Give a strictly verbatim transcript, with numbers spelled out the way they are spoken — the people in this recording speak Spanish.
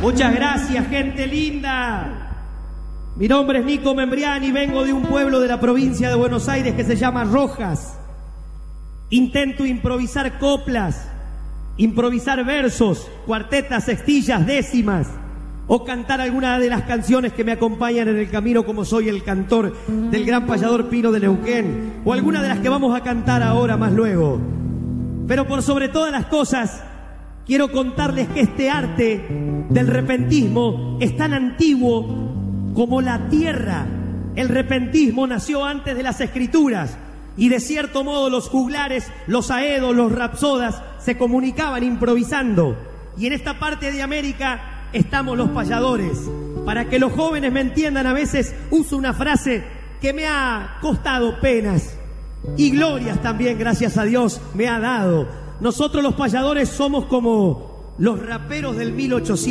Muchas gracias, gente linda. Mi nombre es Nico Membriani, vengo de un pueblo de la provincia de Buenos Aires que se llama Rojas. Intento improvisar coplas, improvisar versos, cuartetas, sextillas, décimas, o cantar alguna de las canciones que me acompañan en el camino, como soy el cantor del Gran Payador Pino de Neuquén, o alguna de las que vamos a cantar ahora más luego. Pero por sobre todas las cosas, quiero contarles que este arte del repentismo es tan antiguo como la tierra. El repentismo nació antes de las escrituras y de cierto modo los juglares, los aedos, los rapsodas se comunicaban improvisando. Y en esta parte de América estamos los payadores. Para que los jóvenes me entiendan, a veces uso una frase que me ha costado penas y glorias también, gracias a Dios, me ha dado. Nosotros los payadores somos como los raperos del mil ochocientos.